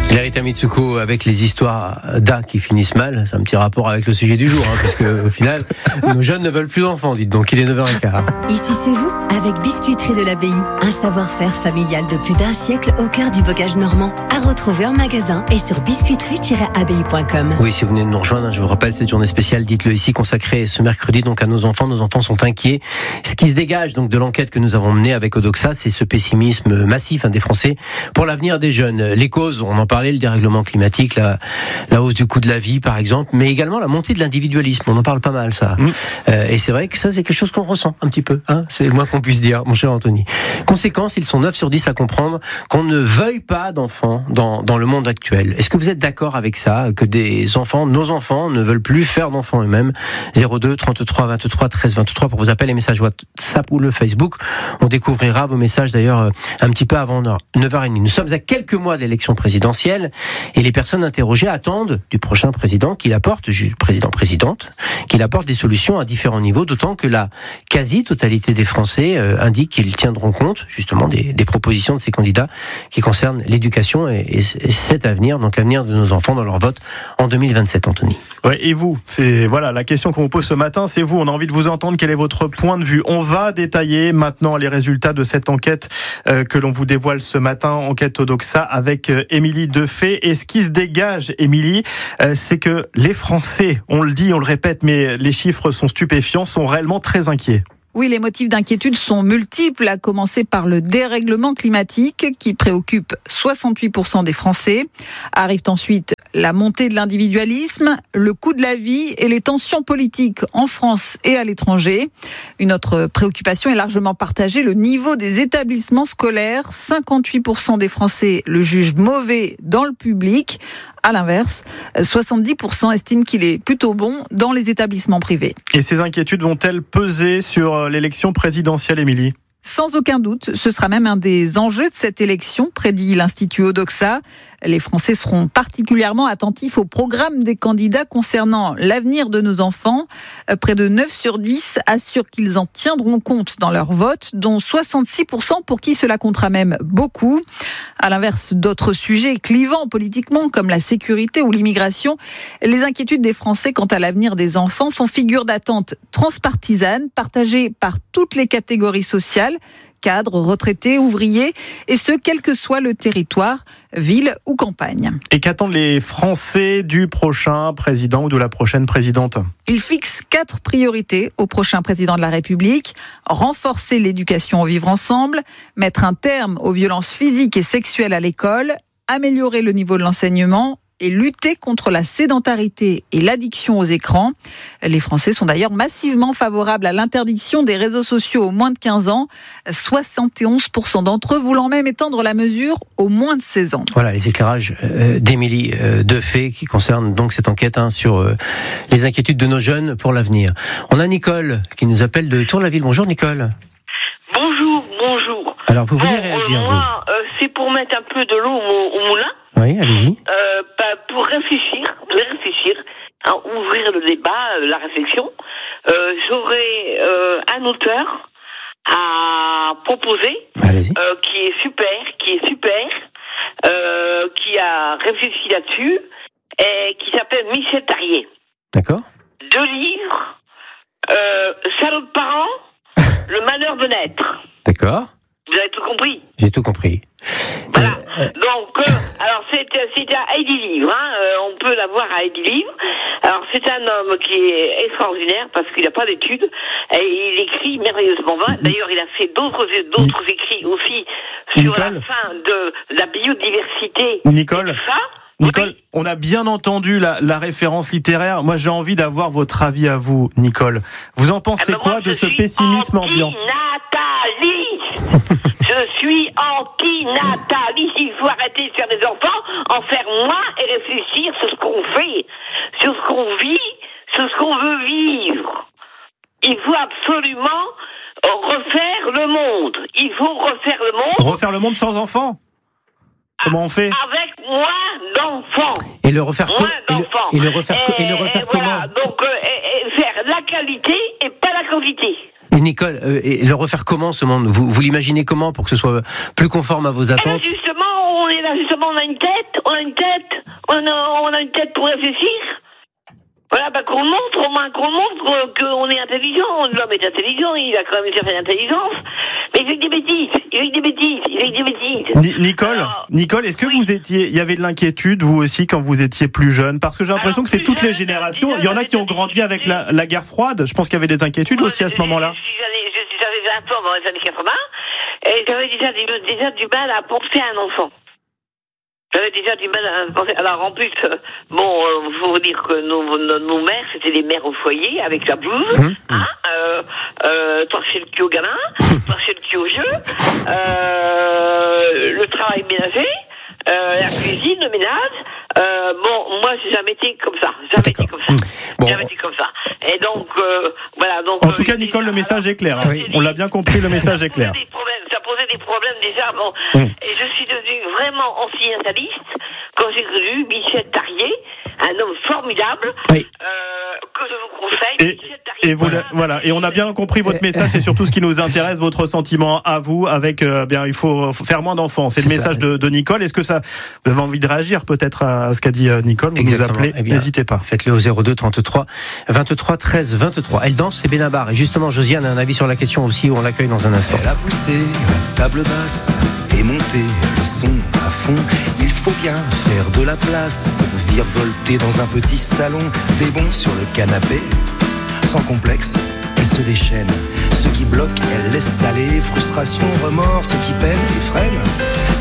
Larita Mitsuko avec les histoires d'A qui finissent mal, c'est un petit rapport avec le sujet du jour, parce que au final, nos jeunes ne veulent plus d'enfants, dites donc, il est 9h15. Ici c'est vous, avec Biscuiterie de l'Abbaye, un savoir-faire familial de plus d'un siècle au cœur du bocage normand, à retrouver en magasin et sur biscuiterie-abbaye.com. Oui, si vous venez de nous rejoindre, je vous rappelle cette journée spéciale, dites-le ici, consacrée ce mercredi donc à nos enfants. Nos enfants sont inquiets. Ce qui se dégage donc de l'enquête que nous avons menée avec Odoxa, c'est ce pessimisme massif des Français pour l'avenir des jeunes. Les causes, on en parlait, le dérèglement climatique, la hausse du coût de la vie par exemple, mais également la montée de l'individualisme. On en parle pas mal ça. Et c'est vrai que ça c'est quelque chose qu'on ressent un petit peu, c'est le moins qu'on puisse dire, mon cher Anthony. Conséquence, ils sont 9 sur 10 à comprendre qu'on ne veuille pas d'enfants dans le monde actuel. Est-ce que vous êtes d'accord avec ça, que des enfants, nos enfants, ne veulent plus faire d'enfants eux-mêmes? 02 33 23 13 23 pour vos appels et messages WhatsApp ou le Facebook. On découvrira vos messages d'ailleurs un petit peu avant 9h30. Nous sommes à quelques mois de l'élection présidentielle et les personnes interrogées attendent du prochain président qu'il apporte, présidente, qu'il apporte des solutions à différents niveaux, d'autant que la quasi-totalité des Français indique qu'ils tiendront compte justement des propositions de ces candidats qui concernent l'éducation et cet avenir, donc l'avenir de nos enfants dans leur vote en 2027, Anthony. Ouais, et vous, c'est voilà la question qu'on vous pose ce matin, c'est vous, on a envie de vous entendre, quel est votre point de vue? On va détailler maintenant les résultats de cette enquête que l'on vous dévoile ce matin, enquête Odoxa avec Émilie Defay. Et ce qui se dégage, Émilie, c'est que les Français, on le dit, on le répète, mais les chiffres sont stupéfiants, sont réellement très inquiets. Oui, les motifs d'inquiétude sont multiples, à commencer par le dérèglement climatique qui préoccupe 68% des Français. Arrivent ensuite la montée de l'individualisme, le coût de la vie et les tensions politiques en France et à l'étranger. Une autre préoccupation est largement partagée, le niveau des établissements scolaires. 58% des Français le jugent mauvais dans le public. À l'inverse, 70% estiment qu'il est plutôt bon dans les établissements privés. Et ces inquiétudes vont-elles peser sur l'élection présidentielle, Émilie ? Sans aucun doute, ce sera même un des enjeux de cette élection, prédit l'Institut Odoxa. Les Français seront particulièrement attentifs au programme des candidats concernant l'avenir de nos enfants. Près de 9 sur 10 assurent qu'ils en tiendront compte dans leur vote, dont 66% pour qui cela comptera même beaucoup. À l'inverse d'autres sujets clivants politiquement, comme la sécurité ou l'immigration, les inquiétudes des Français quant à l'avenir des enfants font figure d'attente transpartisane, partagée par toutes les catégories sociales, cadres, retraités, ouvriers, et ce, quel que soit le territoire, ville ou campagne. Et qu'attendent les Français du prochain président ou de la prochaine présidente ? Ils fixent 4 priorités au prochain président de la République. Renforcer l'éducation au vivre ensemble, mettre un terme aux violences physiques et sexuelles à l'école, améliorer le niveau de l'enseignement et lutter contre la sédentarité et l'addiction aux écrans. Les Français sont d'ailleurs massivement favorables à l'interdiction des réseaux sociaux aux moins de 15 ans, 71% d'entre eux voulant même étendre la mesure aux moins de 16 ans. Voilà les éclairages d'Émilie Defay qui concernent donc cette enquête sur les inquiétudes de nos jeunes pour l'avenir. On a Nicole qui nous appelle de Tour-la-Ville. Bonjour Nicole. Bonjour. Alors vous voulez réagir, moi, c'est pour mettre un peu de l'eau au moulin. Oui, allez-y. Pour réfléchir, ouvrir le débat, la réflexion. J'aurais un auteur à proposer qui est super, qui a réfléchi là-dessus et qui s'appelle Michel Tarier. D'accord. 2 livres, Salaud de parents, Le malheur de naître. D'accord. Vous avez tout compris? J'ai tout compris. Voilà. Donc, alors c'est à Heidi Livre. On peut l'avoir à Heidi Livre. Alors c'est un homme qui est extraordinaire parce qu'il n'a pas d'études et il écrit merveilleusement bien. D'ailleurs, il a fait d'autres écrits aussi sur la fin de la biodiversité. Nicole. Nicole, oui. On a bien entendu la référence littéraire. Moi, j'ai envie d'avoir votre avis à vous, Nicole. Vous en pensez quoi de ce pessimisme ambiant ? Je suis anti-nataliste. Il faut arrêter de faire des enfants, en faire moins et réfléchir sur ce qu'on fait, sur ce qu'on vit, sur ce qu'on veut vivre. Il faut absolument refaire le monde. Il faut refaire le monde. Refaire le monde sans enfants ? Comment on fait ? Avec moins d'enfants. Et le refaire comment ? Voilà, donc faire la qualité et pas la quantité. Et Nicole, le refaire comment ce monde ? Vous l'imaginez comment pour que ce soit plus conforme à vos attentes ? Justement, on est là, justement, on a une tête pour réfléchir. Voilà, qu'on montre qu'on est intelligent. L'homme est intelligent, il a quand même une certaine intelligence. Mais il fait des bêtises. Nicole, est-ce que il y avait de l'inquiétude, vous aussi, quand vous étiez plus jeune ? Parce que j'ai l'impression que c'est toutes les générations. Il y en a qui ont grandi avec la guerre froide. Je pense qu'il y avait des inquiétudes aussi à ce moment-là. J'avais 20 ans dans les années 80, et j'avais déjà du mal à penser à un enfant. J'avais déjà du mal à penser. Alors en plus, faut dire que nos mères, c'était des mères au foyer avec la blouse, torcher le cul au gamin, torcher le cul au jeu, le travail ménager, la cuisine, le ménage. Moi, j'ai jamais été comme ça. Jamais été comme ça. Et donc, voilà. Donc, en tout cas, Nicole, le message est clair. Hein. On l'a bien compris, le message est clair. Ça posait des problèmes déjà. Et je suis devenue vraiment anti-nataliste quand j'ai connu Michel Tarier, un homme formidable, que je vous conseille. Et on a bien compris votre message, c'est surtout ce qui nous intéresse, votre sentiment à vous, avec il faut faire moins d'enfants. C'est le message de Nicole. Est-ce que vous avez envie de réagir peut-être à ce qu'a dit Nicole ? Vous nous appelez, n'hésitez pas. Faites-le au 02 33 23 13 23. Elle danse, c'est Benabar. Et justement, Josiane a un avis sur la question aussi, où on l'accueille dans un instant. Elle a poussé la table basse et monté le son à fond. Il faut bien faire de la place, virevolter dans un petit salon, des bons sur le canapé. Sans complexe, elle se déchaîne. Ce qui bloque, elle laisse aller. Frustration, remords, ce qui peine et freine.